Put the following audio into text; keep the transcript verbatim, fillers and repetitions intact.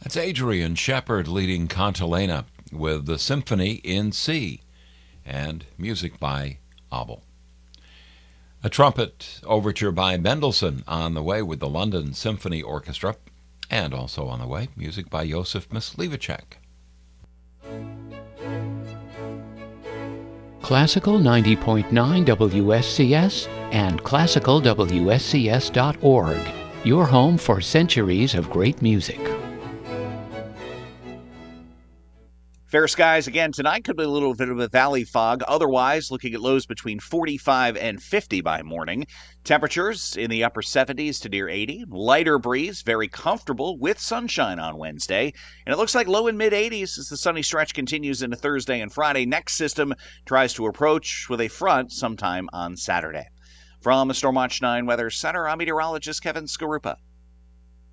That's Adrian Shepard leading Cantilena with the Symphony in C and music by Abel. A trumpet overture by Mendelssohn on the way with the London Symphony Orchestra, and also on the way, music by Josef Myslivacek. Classical ninety point nine W S C S and classical W S C S dot org, your home for centuries of great music. Fair skies again tonight. Could be a little bit of a valley fog. Otherwise, looking at lows between forty-five and fifty by morning. Temperatures in the upper seventies to near eighty. Lighter breeze, very comfortable with sunshine on Wednesday. And it looks like low and mid eighties as the sunny stretch continues into Thursday and Friday. Next system tries to approach with a front sometime on Saturday. From the Storm Watch nine Weather Center, I'm meteorologist Kevin Skarupa.